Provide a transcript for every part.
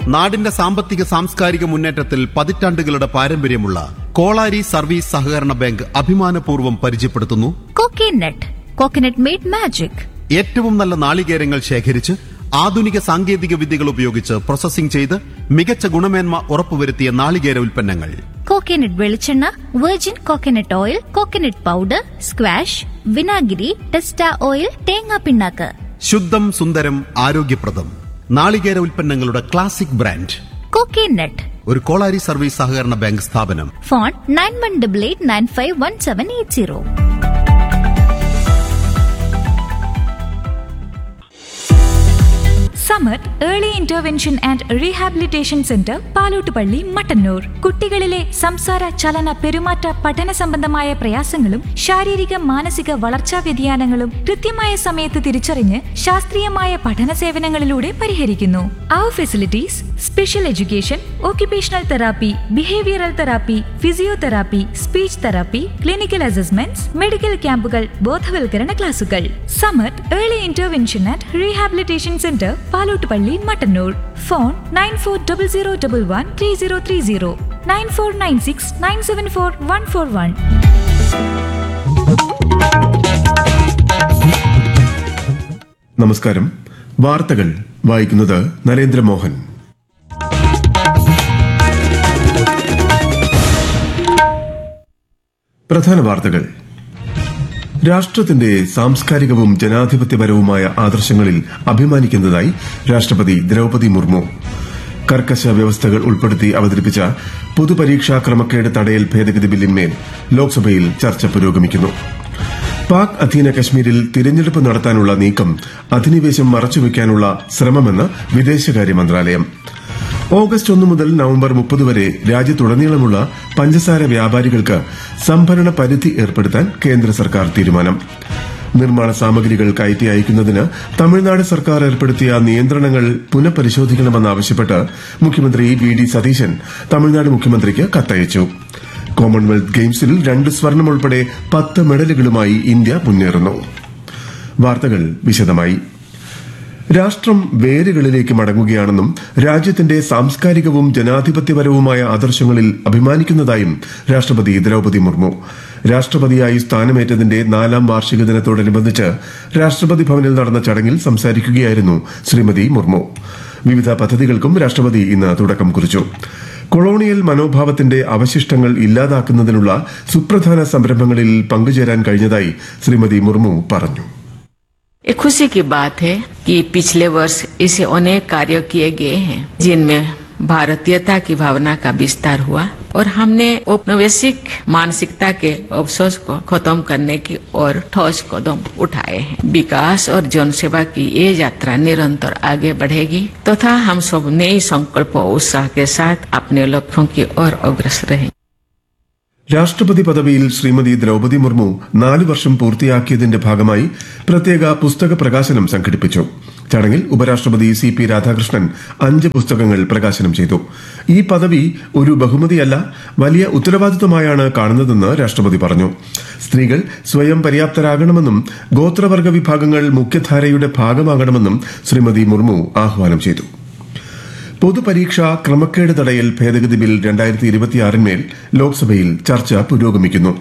നാടിന്റെ സാമ്പത്തിക സാംസ്കാരിക മുന്നേറ്റത്തിൽ പതിറ്റാണ്ടുകളുടെ പാരമ്പര്യമുള്ള കോളാരി സർവീസ് സഹകരണ ബാങ്ക് അഭിമാനപൂർവ്വം പരിചയപ്പെടുത്തുന്നു കോക്കനട്ട് മെയ്ഡ് മാജിക്. ഏറ്റവും നല്ല നാളികേരങ്ങൾ ശേഖരിച്ച് ആധുനിക സാങ്കേതിക വിദ്യകൾ ഉപയോഗിച്ച് പ്രോസസ്സിംഗ് ചെയ്ത് മികച്ച ഗുണമേന്മ ഉറപ്പുവരുത്തിയ നാളികേര ഉൽപ്പന്നങ്ങൾ. കോക്കനട്ട് വെളിച്ചെണ്ണ, virgin coconut oil, coconut powder, squash, വിനാഗിരി, ടെസ്റ്റ ഓയിൽ, തേങ്ങാ പിണ്ണാക്ക്. ശുദ്ധം, സുന്ദരം, ആരോഗ്യപ്രദം നാളികേര ഉൽപ്പന്നങ്ങളുടെ ക്ലാസിക് ബ്രാൻഡ് കോക്കനട്ട്. ഒരു കോളാരി സർവീസ് സഹകരണ ബാങ്ക് സ്ഥാപനം. Phone 9188951780. Samath early intervention and rehabilitation centre, Palottupalli, Mattannur. കുട്ടികളിലെ സംസാര, ചലന, പെരുമാറ്റ, പഠന സംബന്ധമായ പ്രയാസങ്ങളും ശാരീരിക മാനസിക വളർച്ചാ വ്യതിയാനങ്ങളും കൃത്യമായ സമയത്ത് തിരിച്ചറിഞ്ഞ് ശാസ്ത്രീയമായ പഠന സേവനങ്ങളിലൂടെ പരിഹരിക്കുന്നു. അവർ facilities: special education, occupational therapy, behavioural therapy, physiotherapy, speech therapy, clinical assessments, medical ക്യാമ്പുകൾ, ബോധവൽക്കരണ ക്ലാസുകൾ. Samath early intervention and rehabilitation centre, Palottupalli, Mattannur. Phone 9400113030, 9496974141. നമസ്കാരം. വാർത്തകൾ വായിക്കുന്നത് നരേന്ദ്രമോഹൻ. പ്രധാന വാർത്തകൾ. രാഷ്ട്രത്തിന്റെ സാംസ്കാരികവും ജനാധിപത്യപരവുമായ ആദർശങ്ങളിൽ അഭിമാനിക്കുന്നതായി രാഷ്ട്രപതി ദ്രൌപദി മുർമു. കർക്കശ വ്യവസ്ഥകൾ ഉൾപ്പെടുത്തി അവതരിപ്പിച്ച പൊതുപരീക്ഷാ ക്രമക്കേട് തടയൽ ഭേദഗതി ബില്ലിന്മേൽ ലോക്സഭയിൽ ചർച്ച പുരോഗമിക്കുന്നു. പാക് അധീന കശ്മീരിൽ തിരഞ്ഞെടുപ്പ് നടത്താനുള്ള നീക്കം അധിനിവേശം മറച്ചുവെക്കാനുള്ള ശ്രമമെന്ന് വിദേശകാര്യ മന്ത്രാലയം. ഓഗസ്റ്റ് 1 മുതൽ നവംബർ 30 വരെ രാജ്യത്തുടനീളമുള്ള പഞ്ചസാര വ്യാപാരികൾക്ക് സംഭരണ പരിധി ഏർപ്പെടുത്താൻ കേന്ദ്ര സർക്കാർ തീരുമാനം. നിർമ്മാണ സാമഗ്രികൾ കയറ്റി അയക്കുന്നതിന് തമിഴ്നാട് സർക്കാർ ഏർപ്പെടുത്തിയ നിയന്ത്രണങ്ങൾ പുനഃപരിശോധിക്കണമെന്നാവശ്യപ്പെട്ട് മുഖ്യമന്ത്രി വി.ഡി. സതീശൻ തമിഴ്നാട് മുഖ്യമന്ത്രിക്ക് കത്തയച്ചു. കോമൺവെൽത്ത് ഗെയിംസിൽ 2 സ്വർണം ഉൾപ്പെടെ 10 മെഡലുകളുമായി ഇന്ത്യ മുന്നേറുന്നു. വാർത്തകൾ വിശദമായി. രാഷ്ട്രം വേരുകളിലേക്ക് മടങ്ങുകയാണെന്നും രാജ്യത്തിന്റെ സാംസ്കാരികവും ജനാധിപത്യപരവുമായ ആദർശങ്ങളിൽ അഭിമാനിക്കുന്നതായും രാഷ്ട്രപതി ദ്രൌപദി മുർമു. രാഷ്ട്രപതിയായി സ്ഥാനമേറ്റതിന്റെ 4ാം വാർഷിക ദിനത്തോടനുബന്ധിച്ച് രാഷ്ട്രപതി ഭവനിൽ നടന്ന ചടങ്ങിൽ സംസാരിക്കുകയായിരുന്നു ശ്രീമതി മുർമു. വിവിധ പദ്ധതികൾക്കും രാഷ്ട്രപതി ഇന്ന് തുടക്കം കുറിച്ചു. കൊളോണിയൽ മനോഭാവത്തിന്റെ അവശിഷ്ടങ്ങൾ ഇല്ലാതാക്കുന്നതിനുള്ള സുപ്രധാന സംരംഭങ്ങളിൽ പങ്കുചേരാൻ കഴിഞ്ഞതായി ശ്രീമതി മുർമു പറഞ്ഞു. एक खुशी की बात है कि पिछले वर्ष ऐसे अनेक कार्य किए गए हैं जिनमें भारतीयता की भावना का विस्तार हुआ और हमने औपनिवेशिक मानसिकता के अवशोष को खत्म करने की ओर ठोस कदम उठाए हैं. विकास और जनसेवा की ये यात्रा निरंतर आगे बढ़ेगी तथा हम सब नए संकल्प और उत्साह के साथ अपने लक्ष्यों की ओर अग्रसर रहेंगे. രാഷ്ട്രപതി പദവിയിൽ ശ്രീമതി ദ്രൌപദി മുർമു 4 വർഷം പൂർത്തിയാക്കിയതിന്റെ ഭാഗമായി പ്രത്യേക പുസ്തക പ്രകാശനം സംഘടിപ്പിച്ചു. ചടങ്ങിൽ ഉപരാഷ്ട്രപതി സി പി രാധാകൃഷ്ണൻ 5 പുസ്തകങ്ങൾ പ്രകാശനം ചെയ്തു. ഈ പദവി ഒരു ബഹുമതിയല്ല, വലിയ ഉത്തരവാദിത്വമായാണ് കാണുന്നതെന്ന് രാഷ്ട്രപതി പറഞ്ഞു. സ്ത്രീകൾ സ്വയം പര്യാപ്തരാകണമെന്നും ഗോത്രവർഗ വിഭാഗങ്ങൾ മുഖ്യധാരയുടെ ഭാഗമാകണമെന്നും ശ്രീമതി മുർമു ആഹ്വാനം ചെയ്തു. പൊതുപരീക്ഷാ ക്രമക്കേട് തടയൽ ഭേദഗതി ബിൽ 2026 ലോക്സഭയിൽ ചർച്ച പുരോഗമിക്കുന്നു.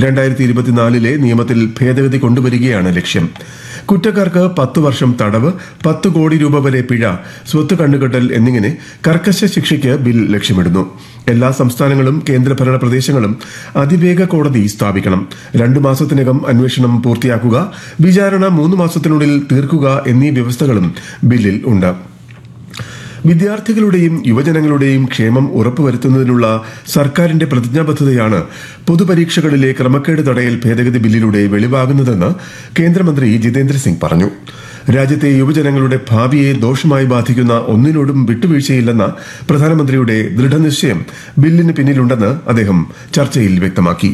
2024 നിയമത്തിൽ ഭേദഗതി കൊണ്ടുവരികയാണ് ലക്ഷ്യം. കുറ്റക്കാർക്ക് 10 വർഷം തടവ്, 10 കോടി രൂപ വരെ പിഴ, സ്വത്ത് കണ്ടുകെട്ടൽ എന്നിങ്ങനെ കർക്കശ ശിക്ഷയ്ക്ക് ബിൽ ലക്ഷ്യമിടുന്നു. എല്ലാ സംസ്ഥാനങ്ങളും കേന്ദ്രഭരണ പ്രദേശങ്ങളും അതിവേഗ കോടതി സ്ഥാപിക്കണം. 2 മാസത്തിനകം അന്വേഷണം പൂർത്തിയാക്കുക, വിചാരണ 3 മാസത്തിനുള്ളിൽ തീർക്കുക എന്നീ വ്യവസ്ഥകളും ബില്ലിൽ ഉണ്ട്. വിദ്യാർത്ഥികളുടെയും യുവജനങ്ങളുടെയും ക്ഷേമം ഉറപ്പുവരുത്തുന്നതിനുള്ള സർക്കാരിന്റെ പ്രതിജ്ഞാബദ്ധതയാണ് പൊതുപരീക്ഷകളിലെ ക്രമക്കേട് തടയൽ ഭേദഗതി ബില്ലിലൂടെ വെളിവാകുന്നതെന്ന് കേന്ദ്രമന്ത്രി ജിതേന്ദ്ര സിംഗ് പറഞ്ഞു. രാജ്യത്തെ യുവജനങ്ങളുടെ ഭാവിയെ ദോഷമായി ബാധിക്കുന്ന ഒന്നിനോടും വിട്ടുവീഴ്ചയില്ലെന്ന പ്രധാനമന്ത്രിയുടെ ദൃഢനിശ്ചയം ബില്ലിന് പിന്നിലുണ്ടെന്ന് അദ്ദേഹം ചർച്ചയിൽ വ്യക്തമാക്കി.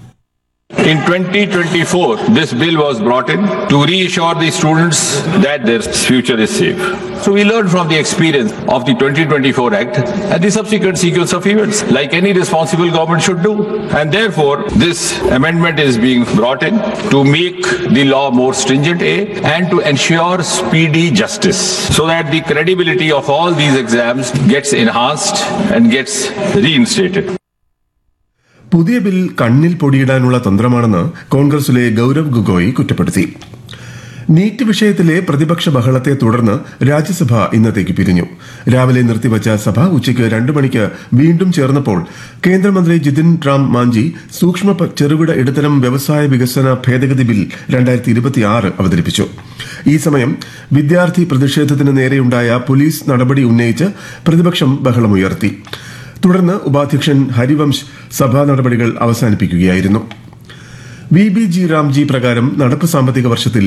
In 2024, this bill was brought in to reassure the students that their future is safe. So we learned from the experience of the 2024 Act and the subsequent sequence of events, like any responsible government should do. And therefore, this amendment is being brought in to make the law more stringent, and to ensure speedy justice, so that the credibility of all these exams gets enhanced and gets reinstated. പുതിയ bill കണ്ണിൽ പൊടിയിടാനുള്ള തന്ത്രമാണെന്ന് കോൺഗ്രസിലെ ഗൌരവ് ഗൊഗോയ് കുറ്റപ്പെടുത്തി. NEET വിഷയത്തിലെ പ്രതിപക്ഷ ബഹളത്തെ തുടർന്ന് രാജ്യസഭ ഇന്നത്തേക്ക് പിരിഞ്ഞു. രാവിലെ നിർത്തിവച്ച സഭ ഉച്ചയ്ക്ക് 2 മണിക്ക് വീണ്ടും ചേർന്നപ്പോൾ കേന്ദ്രമന്ത്രി ജിതിൻ റാം മാഞ്ചി സൂക്ഷ്മ ചെറുകിട ഇടത്തരം വ്യവസായ വികസന ഭേദഗതി ബിൽ 2026 അവതരിപ്പിച്ചു. ഈ സമയം വിദ്യാർത്ഥി പ്രതിഷേധത്തിന് നേരെയുണ്ടായ പോലീസ് നടപടി ഉന്നയിച്ച് പ്രതിപക്ഷം ബഹളമുയർത്തി. തുടർന്ന് ഉപാധ്യക്ഷൻ ഹരിവംശ് സഭാ നടപടികൾ അവസാനിപ്പിക്കുകയായിരുന്നു. VBG റാംജി പ്രകാരം നടപ്പ് സാമ്പത്തിക വർഷത്തിൽ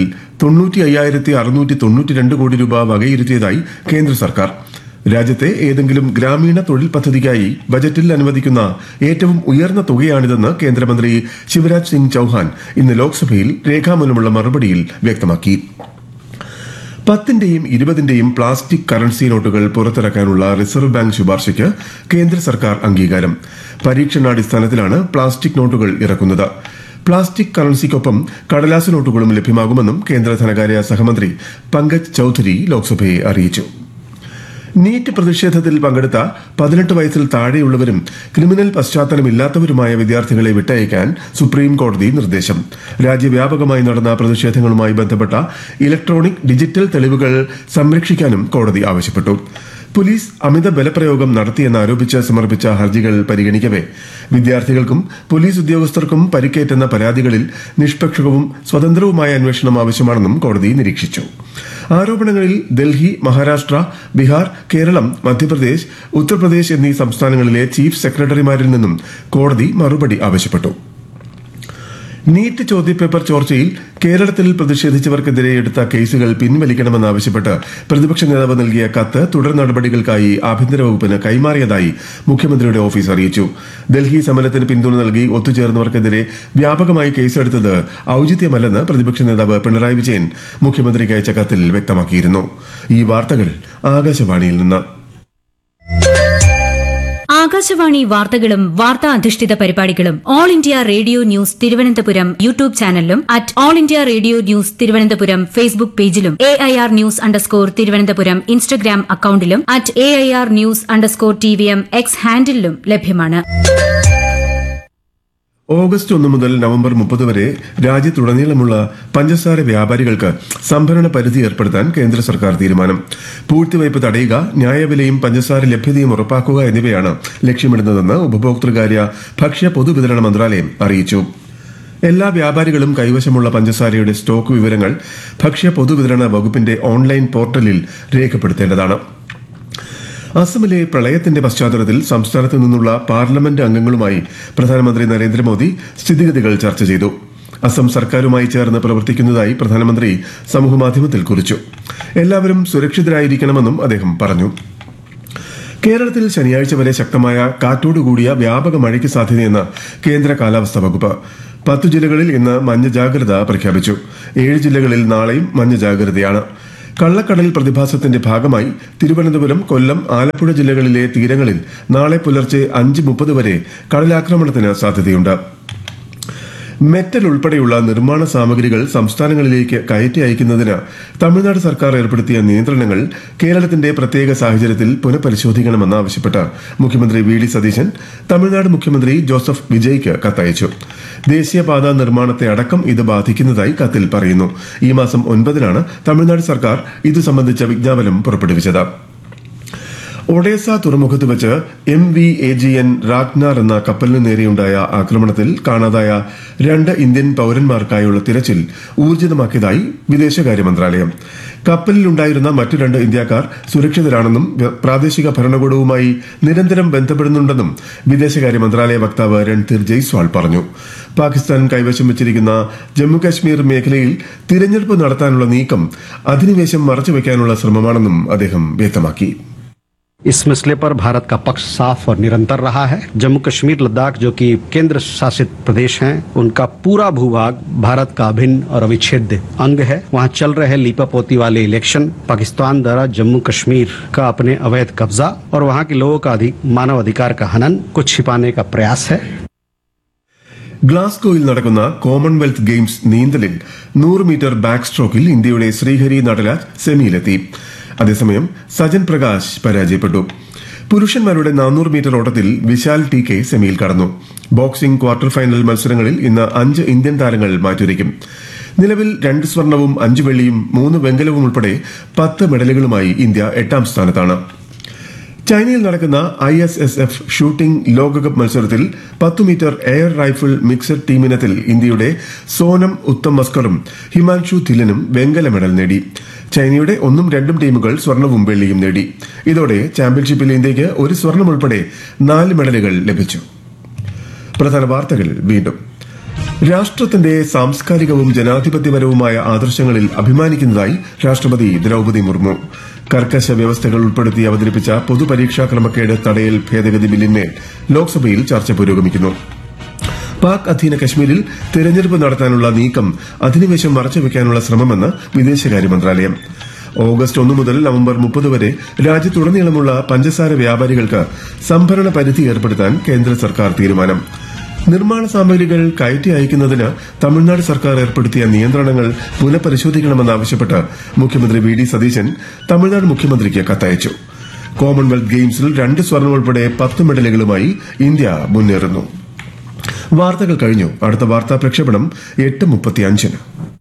95,692 കോടി രൂപ വകയിരുത്തിയതായി കേന്ദ്ര സർക്കാർ. രാജ്യത്തെ ഏതെങ്കിലും ഗ്രാമീണ തൊഴിൽ പദ്ധതിക്കായി ബജറ്റിൽ അനുവദിക്കുന്ന ഏറ്റവും ഉയർന്ന തുകയാണിതെന്ന് കേന്ദ്രമന്ത്രി ശിവരാജ് സിംഗ് ചൌഹാൻ ഇന്ന് ലോക്സഭയിൽ രേഖാമൂലമുള്ള മറുപടിയിൽ വ്യക്തമാക്കി. 10ന്റെയും 20ന്റെയും പ്ലാസ്റ്റിക് കറൻസി നോട്ടുകൾ പുറത്തിറക്കാനുള്ള റിസർവ് ബാങ്ക് ശുപാർശയ്ക്ക് കേന്ദ്ര സർക്കാർ അംഗീകാരം. പരീക്ഷണാടിസ്ഥാനത്തിലാണ് പ്ലാസ്റ്റിക് നോട്ടുകൾ ഇറക്കുന്നത്. പ്ലാസ്റ്റിക് കറൻസിക്കൊപ്പം കടലാസ് നോട്ടുകളും ലഭ്യമാകുമെന്നും കേന്ദ്ര ധനകാര്യ സഹമന്ത്രി പങ്കജ് ചൌധരി ലോക്സഭയെ അറിയിച്ചു. നീറ്റ് പ്രതിഷേധത്തിൽ പങ്കെടുത്ത 18 വയസ്സിൽ താഴെയുള്ളവരും ക്രിമിനൽ പശ്ചാത്തലമില്ലാത്തവരുമായ വിദ്യാർത്ഥികളെ വിട്ടയക്കാൻ സുപ്രീം കോടതി നിർദ്ദേശം. രാജ്യവ്യാപകമായി നടന്ന പ്രതിഷേധങ്ങളുമായി ബന്ധപ്പെട്ട ഇലക്ട്രോണിക് ഡിജിറ്റൽ തെളിവുകൾ സംരക്ഷിക്കാനും കോടതി ആവശ്യപ്പെട്ടു. പോലീസ് അമിത ബലപ്രയോഗം നടത്തിയെന്നാരോപിച്ച് സമർപ്പിച്ച ഹർജികൾ പരിഗണിക്കവെ വിദ്യാർത്ഥികൾക്കും പോലീസ് ഉദ്യോഗസ്ഥർക്കും പരിക്കേറ്റെന്ന പരാതികളിൽ നിഷ്പക്ഷവും സ്വതന്ത്രവുമായ അന്വേഷണം ആവശ്യമാണെന്നും കോടതി നിരീക്ഷിച്ചു. ആരോപണങ്ങളിൽ ഡൽഹി, മഹാരാഷ്ട്ര, ബീഹാർ, കേരളം, മധ്യപ്രദേശ്, ഉത്തർപ്രദേശ് എന്നീ സംസ്ഥാനങ്ങളിലെ ചീഫ് സെക്രട്ടറിമാരിൽ നിന്നും കോടതി മറുപടി ആവശ്യപ്പെട്ടു. നീറ്റ് ചോദ്യപേപ്പർ ചോർച്ചയിൽ കേരളത്തിൽ പ്രതിഷേധിച്ചവർക്കെതിരെ എടുത്ത കേസുകൾ പിൻവലിക്കണമെന്നാവശ്യപ്പെട്ട് പ്രതിപക്ഷ നേതാവ് നൽകിയ കത്ത് തുടർ നടപടികൾക്കായി ആഭ്യന്തര വകുപ്പിന് കൈമാറിയതായി മുഖ്യമന്ത്രിയുടെ ഓഫീസ് അറിയിച്ചു. ഡൽഹി സമരത്തിന് പിന്തുണ നൽകി ഒത്തുചേർന്നവർക്കെതിരെ വ്യാപകമായി കേസെടുത്തത് ഔചിത്യമല്ലെന്ന് പ്രതിപക്ഷ നേതാവ് പിണറായി വിജയൻ മുഖ്യമന്ത്രിക്ക് അയച്ച കത്തിൽ വ്യക്തമാക്കിയിരുന്നു. ഈ വാർത്തകൾ ആകാശവാണിയിൽ നിന്ന്. ആകാശവാണി വാർത്തകളും വാർത്താ അധിഷ്ഠിത പരിപാടികളും all India radio news Thiruvananthapuram YouTube ചാനലിലും at all India radio news Thiruvananthapuram Facebook പേജിലും AIR ന്യൂസ് _ തിരുവനന്തപുരം ഇൻസ്റ്റഗ്രാം അക്കൌണ്ടിലും at AIR news _ TVM X ഹാൻഡിലും ലഭ്യമാണ്. ഓഗസ്റ്റ് 1 മുതൽ നവംബർ 30 വരെ രാജ്യത്തുടനീളമുള്ള പഞ്ചസാര വ്യാപാരികൾക്ക് സംഭരണ പരിധി ഏർപ്പെടുത്താൻ കേന്ദ്ര സർക്കാർ തീരുമാനം. പൂഴ്ത്തിവയ്പ് തടയുക, ന്യായവിലയും പഞ്ചസാര ലഭ്യതയും ഉറപ്പാക്കുക എന്നിവയാണ് ലക്ഷ്യമിടുന്നതെന്ന് ഉപഭോക്തൃകാര്യ ഭക്ഷ്യ പൊതുവിതരണ മന്ത്രാലയം അറിയിച്ചു. എല്ലാ വ്യാപാരികളും കൈവശമുള്ള പഞ്ചസാരയുടെ സ്റ്റോക്ക് വിവരങ്ങൾ ഭക്ഷ്യ പൊതുവിതരണ വകുപ്പിന്റെ ഓൺലൈൻ പോർട്ടലിൽ രേഖപ്പെടുത്തേണ്ടതാണ്. അസമിലെ പ്രളയത്തിന്റെ പശ്ചാത്തലത്തിൽ സംസ്ഥാനത്ത് നിന്നുള്ള പാർലമെന്റ് അംഗങ്ങളുമായി പ്രധാനമന്ത്രി നരേന്ദ്രമോദി സ്ഥിതിഗതികൾ ചർച്ച ചെയ്തു. അസം സർക്കാരുമായി ചേർന്ന് പ്രവർത്തിക്കുന്നതായി പ്രധാനമന്ത്രി സമൂഹമാധ്യമത്തിൽ കുറിച്ചു. എല്ലാവരും സുരക്ഷിതരായിരിക്കണമെന്നും അദ്ദേഹം പറഞ്ഞു. കേരളത്തിൽ ശനിയാഴ്ച വരെ ശക്തമായ കാറ്റോടുകൂടിയ വ്യാപക മഴയ്ക്ക് സാധ്യതയെന്ന് കേന്ദ്ര കാലാവസ്ഥാ വകുപ്പ്. 10 ജില്ലകളിൽ ഇന്ന് മഞ്ഞ ജാഗ്രത പ്രഖ്യാപിച്ചു. 7 ജില്ലകളിൽ നാളെയും മഞ്ഞ ജാഗ്രതയാണ്. കള്ളക്കടൽ പ്രതിഭാസത്തിന്റെ ഭാഗമായി തിരുവനന്തപുരം, കൊല്ലം, ആലപ്പുഴ ജില്ലകളിലെ തീരങ്ങളിൽ നാളെ പുലർച്ചെ 5:30 വരെ കടലാക്രമണത്തിന് സാധ്യതയുണ്ട്. മെറ്റൽ ഉൾപ്പെടെയുള്ള നിർമ്മാണ സാമഗ്രികൾ സംസ്ഥാനങ്ങളിലേക്ക് കയറ്റി അയക്കുന്നതിന് തമിഴ്നാട് സർക്കാർ ഏർപ്പെടുത്തിയ നിയന്ത്രണങ്ങൾ കേരളത്തിന്റെ പ്രത്യേക സാഹചര്യത്തിൽ പുനഃപരിശോധിക്കണമെന്നാവശ്യപ്പെട്ട് മുഖ്യമന്ത്രി VD സതീശൻ തമിഴ്നാട് മുഖ്യമന്ത്രി ജോസഫ് വിജയ്ക്ക് കത്തയച്ചു. ദേശീയപാത നിർമ്മാണത്തെ അടക്കം ഇത് ബാധിക്കുന്നതായി കത്തിൽ പറയുന്നു. ഈ മാസം 9-നാണ് തമിഴ്നാട് സർക്കാർ ഇത് സംബന്ധിച്ച വിജ്ഞാപനം പുറപ്പെടുവിച്ചത്. ഒഡേസ തുറമുഖത്ത് വെച്ച് MV AGN രാഗ്നാർ എന്ന കപ്പലിന് നേരെയുണ്ടായ ആക്രമണത്തിൽ കാണാതായ 2 ഇന്ത്യൻ പൌരന്മാർക്കായുള്ള തിരച്ചിൽ ഊർജിതമാക്കിയതായി വിദേശകാര്യ മന്ത്രാലയം. കപ്പലിലുണ്ടായിരുന്ന മറ്റു 2 ഇന്ത്യക്കാർ സുരക്ഷിതരാണെന്നും പ്രാദേശിക ഭരണകൂടവുമായി നിരന്തരം ബന്ധപ്പെടുന്നുണ്ടെന്നും വിദേശകാര്യ മന്ത്രാലയ വക്താവ് രൺധീർ ജയ്സ്വാൾ പറഞ്ഞു. പാകിസ്ഥാൻ കൈവശം വെച്ചിരിക്കുന്ന ജമ്മുകാശ്മീർ മേഖലയിൽ തിരഞ്ഞെടുപ്പ് നടത്താനുള്ള നീക്കം അധിനിവേശം മറച്ചുവെക്കാനുള്ള ശ്രമമാണെന്നും അദ്ദേഹം വ്യക്തമാക്കി. इस मसले पर भारत का पक्ष साफ और निरंतर रहा है। जम्मू कश्मीर लद्दाख जो कि केंद्र शासित प्रदेश हैं, उनका पूरा भूभाग भारत का अभिन्न और अविच्छेद्य अंग है। वहाँ चल रहे लीपापोती वाले इलेक्शन पाकिस्तान द्वारा जम्मू कश्मीर का अपने अवैध कब्जा और वहाँ के लोगों का मानव अधिकार का हनन को छिपाने का प्रयास है। ഗ്ലാസ്ഗോയിൽ നടക്കുന്ന കോമൺവെൽത്ത് ഗെയിംസ് നീന്തലിൽ 100 മീറ്റർ ബാക്ക് സ്ട്രോക്കിൽ ഇന്ത്യയുടെ ശ്രീഹരി നടരാജ് സെമിയിലെത്തി. അതേസമയം സജൻ പ്രകാശ് പരാജയപ്പെട്ടു. പുരുഷന്മാരുടെ 400 മീറ്റർ ഓട്ടത്തിൽ വിശാൽ ടി കെ സെമിയിൽ കടന്നു. ബോക്സിംഗ് ക്വാർട്ടർ ഫൈനൽ മത്സരങ്ങളിൽ ഇന്ന് 5 ഇന്ത്യൻ താരങ്ങൾ മാറ്റുരയ്ക്കും. നിലവിൽ 2 സ്വർണവും 5 വെള്ളിയും 3 വെങ്കലവും ഉൾപ്പെടെ 10 മെഡലുകളുമായി ഇന്ത്യ 8ാം സ്ഥാനത്താണ്. ചൈനയിൽ നടക്കുന്ന ISSF ഷൂട്ടിംഗ് ലോകകപ്പ് മത്സരത്തിൽ 10 മീറ്റർ എയർ റൈഫിൾ മിക്സഡ് ടീമിനത്തിൽ ഇന്ത്യയുടെ സോനം ഉത്തം മസ്കറും ഹിമാൻഷു ധില്ലനും വെങ്കല മെഡൽ നേടി. ചൈനയുടെ 1ഉം 2ഉം ടീമുകൾ സ്വർണവും വെള്ളിയും നേടി. ഇതോടെ ചാമ്പ്യൻഷിപ്പിൽ ഇന്ത്യയ്ക്ക് 1 സ്വർണം ഉൾപ്പെടെ 4 മെഡലുകൾ ലഭിച്ചു. പ്രധാന വാർത്തകൾ വീണ്ടും. രാഷ്ട്രത്തിന്റെ സാംസ്കാരികവും ജനാധിപത്യപരവുമായ ആദർശങ്ങളിൽ അഭിമാനിക്കുന്നതായി രാഷ്ട്രപതി ദ്രൌപദി മുർമു. കർക്കശ വ്യവസ്ഥകൾ ഉൾപ്പെടുത്തി അവതരിപ്പിച്ച പൊതുപരീക്ഷാ ക്രമക്കേട് തടയൽ ഭേദഗതി ബില്ലിന്മേൽ ലോക്സഭയിൽ ചർച്ച പുരോഗമിക്കുന്നു. പാക് അധീന കശ്മീരിൽ തെരഞ്ഞെടുപ്പ് നടത്താനുള്ള നീക്കം അധിനിവേശം മറച്ചുവെക്കാനുള്ള ശ്രമമെന്ന് വിദേശകാര്യ മന്ത്രാലയം. ഓഗസ്റ്റ് 1 മുതൽ നവംബർ 30 വരെ രാജ്യത്തുടനീളമുള്ള പഞ്ചസാര വ്യാപാരികൾക്ക് സംഭരണ പരിധി ഏർപ്പെടുത്താൻ കേന്ദ്ര സർക്കാർ തീരുമാനം. നിർമ്മാണ സാമഗ്രികൾ കയറ്റി അയക്കുന്നതിന് തമിഴ്നാട് സർക്കാർ ഏർപ്പെടുത്തിയ നിയന്ത്രണങ്ങൾ പുനഃപരിശോധിക്കണമെന്നാവശ്യപ്പെട്ട് മുഖ്യമന്ത്രി വി ഡി സതീശൻ തമിഴ്നാട് മുഖ്യമന്ത്രിക്ക് കത്തയച്ചു. കോമൺവെൽത്ത് ഗെയിംസിൽ 2 സ്വർണം ഉൾപ്പെടെ 10 മെഡലുകളുമായി ഇന്ത്യ മുന്നേറുന്നു. വാർത്തകൾ കഴിഞ്ഞു. അടുത്ത വാർത്താ പ്രക്ഷേപണം 8:35.